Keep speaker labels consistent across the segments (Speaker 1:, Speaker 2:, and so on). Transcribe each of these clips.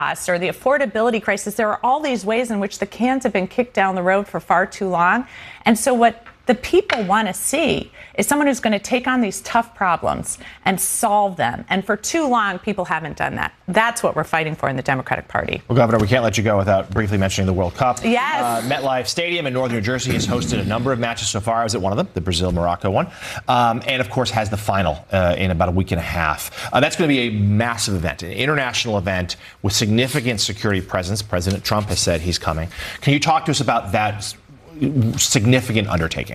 Speaker 1: costs or the affordability crisis. There are all these ways in which the cans have been kicked down the road for far too long. And so what the people want to see is someone who's going to take on these tough problems and solve them. And for too long, people haven't done that. That's what we're fighting for in the Democratic Party.
Speaker 2: Well, Governor, we can't let you go without briefly mentioning the World Cup.
Speaker 1: Yes.
Speaker 2: MetLife Stadium in northern New Jersey has hosted a number of matches so far. I was at one of them, the Brazil-Morocco one. And, of course, has the final in about a week and a half. That's going to be a massive event, an international event with significant security presence. President Trump has said he's coming. Can you talk to us about that significant undertaking?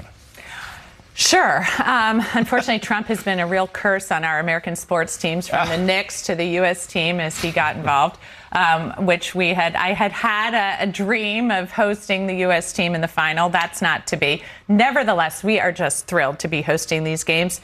Speaker 1: Sure. Unfortunately, Trump has been a real curse on our American sports teams, from the Knicks to the U.S. team as he got involved, which I had a dream of hosting the U.S. team in the final. That's not to be. Nevertheless, we are just thrilled to be hosting these games.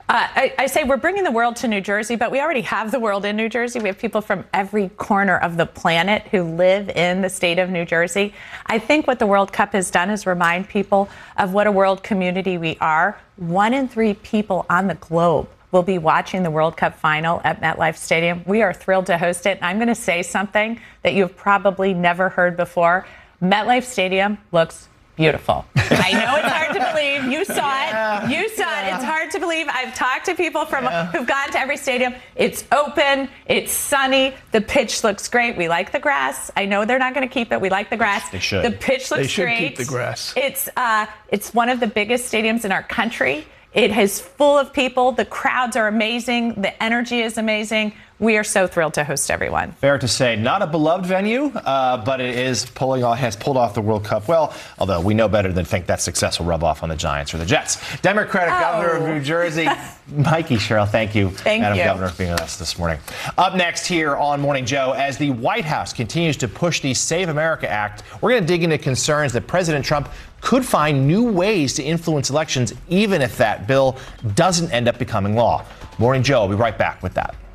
Speaker 1: I say we're bringing the world to New Jersey, but we already have the world in New Jersey. We have people from every corner of the planet who live in the state of New Jersey. I think what the World Cup has done is remind people of what a world community we are. 1 in 3 people on the globe will be watching the World Cup final at MetLife Stadium. We are thrilled to host it. And I'm going to say something that you've probably never heard before. MetLife Stadium looks beautiful. I know it's hard to believe. You saw it. You saw it. It's hard to believe. I've talked to people who've gone to every stadium. It's open. It's sunny. The pitch looks great. We like the grass. I know they're not going to keep it. We like the grass.
Speaker 2: They should.
Speaker 1: The pitch looks great.
Speaker 3: They should keep the grass.
Speaker 1: It's one of the biggest stadiums in our country. It is full of people. The crowds are amazing. The energy is amazing. We are so thrilled to host everyone.
Speaker 2: Fair to say, not a beloved venue, but it has pulled off the World Cup well, although we know better than think that success will rub off on the Giants or the Jets. Democratic Governor of New Jersey, Mikey Sherrill, thank you. Madam Governor, for being with us this morning. Up next here on Morning Joe, as the White House continues to push the Save America Act, we're going to dig into concerns that President Trump could find new ways to influence elections, even if that bill doesn't end up becoming law. Morning Joe will be right back with that.